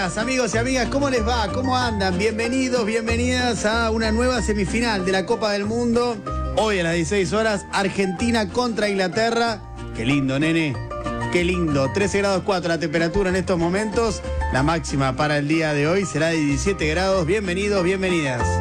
días, amigos y amigas, ¿cómo les va? ¿Cómo andan? Bienvenidos, bienvenidas a una nueva semifinal de la Copa del Mundo. Hoy a las 16 horas, Argentina contra Inglaterra. Qué lindo, nene. Qué lindo. 13 grados 4 la temperatura en estos momentos. La máxima para el día de hoy será de 17 grados. Bienvenidos, bienvenidas.